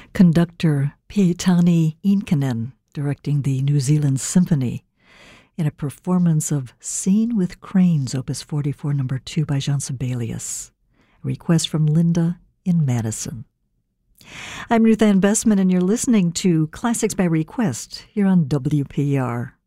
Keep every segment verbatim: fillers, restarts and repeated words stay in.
Conductor Pietani Inkinen directing the New Zealand Symphony in a performance of Scene with Cranes, Opus forty-four, number two by Jean Sibelius. A request from Linda in Madison. I'm Ruth Ann Bessman, and you're listening to Classics by Request here on W P R.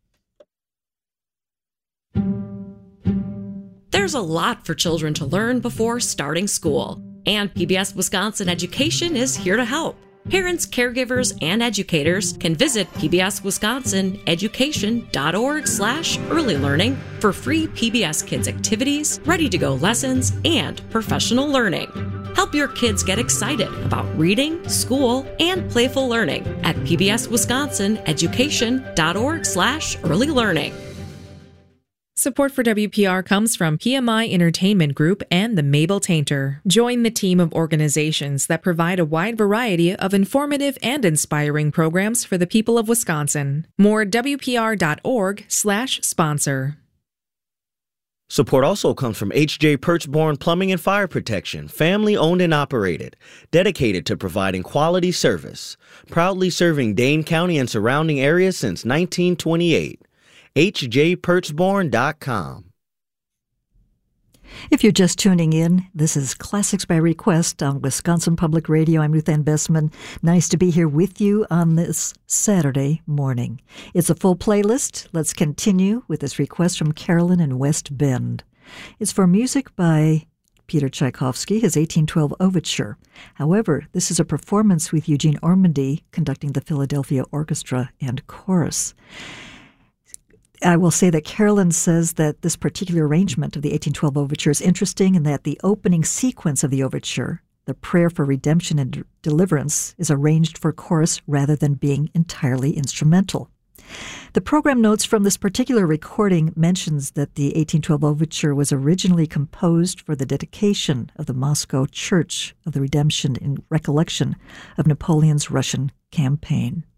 There's a lot for children to learn before starting school, and P B S Wisconsin Education is here to help. Parents, caregivers, and educators can visit pbswisconsineducation.org slash early learning for free P B S Kids activities, ready-to-go lessons, and professional learning. Help your kids get excited about reading, school, and playful learning at pbswisconsineducation.org slash early learning. Support for W P R comes from P M I Entertainment Group and the Mabel Tainter. Join the team of organizations that provide a wide variety of informative and inspiring programs for the people of Wisconsin. More at W P R dot org slash sponsor. Support also comes from H J Perchborn Plumbing and Fire Protection, family owned and operated, dedicated to providing quality service, proudly serving Dane County and surrounding areas since nineteen twenty-eight. H J Perchborn dot com. If you're just tuning in, this is Classics by Request on Wisconsin Public Radio. I'm Ruth Ann Bessman. Nice to be here with you on this Saturday morning. It's a full playlist. Let's continue with this request from Carolyn in West Bend. It's for music by Peter Tchaikovsky, his eighteen twelve Overture. However, this is a performance with Eugene Ormandy conducting the Philadelphia Orchestra and Chorus. I will say that Carolyn says that this particular arrangement of the eighteen twelve Overture is interesting and that the opening sequence of the overture, the prayer for redemption and deliverance, is arranged for chorus rather than being entirely instrumental. The program notes from this particular recording mentions that the eighteen twelve Overture was originally composed for the dedication of the Moscow Church of the Redemption in recollection of Napoleon's Russian campaign.